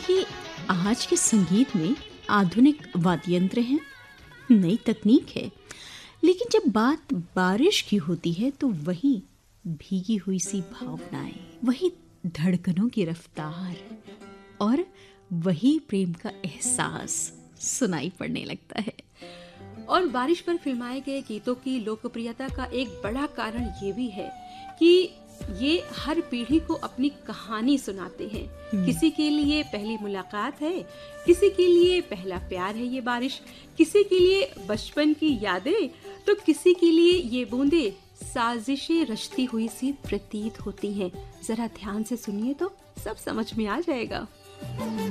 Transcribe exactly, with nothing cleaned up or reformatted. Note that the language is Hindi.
देखिए, आज के संगीत में आधुनिक वाद्य यंत्र हैं, नई तकनीक है, लेकिन जब बात बारिश की होती है तो वही भीगी हुई सी भावनाएं, वही धड़कनों की रफ्तार और वही प्रेम का एहसास सुनाई पड़ने लगता है। और बारिश पर फिल्माए गए गीतों की लोकप्रियता का एक बड़ा कारण ये भी है कि ये हर पीढ़ी को अपनी कहानी सुनाते हैं। किसी के लिए पहली मुलाकात है, किसी के लिए पहला प्यार है ये बारिश, किसी के लिए बचपन की यादें, तो किसी के लिए ये बूंदे साजिशें रचती हुई सी प्रतीत होती हैं। जरा ध्यान से सुनिए तो सब समझ में आ जाएगा।